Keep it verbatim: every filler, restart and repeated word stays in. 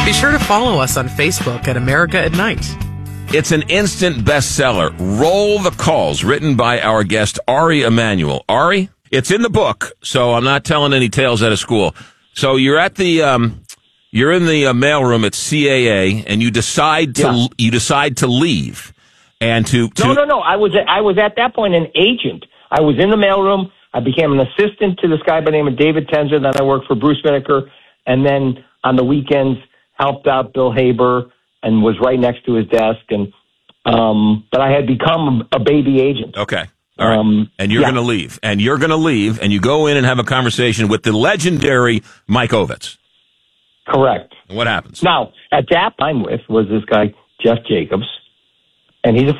Be sure to follow us on Facebook at America at Night. It's an instant bestseller. Roll the Calls, written by our guest, Ari Emanuel. Ari, it's in the book, so I'm not telling any tales out of school. So you're at the, um, you're in the uh, mailroom at C A A, and you decide to, Yeah. you decide to leave, and to, to No, no, no. I was at, I was at that point an agent. I was in the mailroom. I became an assistant to this guy by the name of David Tenzer. Then I worked for Bruce Miniker, and then on the weekends helped out Bill Haber and was right next to his desk. And um, but I had become a baby agent. Okay. All right. Um, and you're yeah. going to leave. And you're going to leave, and you go in and have a conversation with the legendary Mike Ovitz. Correct. What happens? Now, at that time with was this guy, Jeff Jacobs, and he's a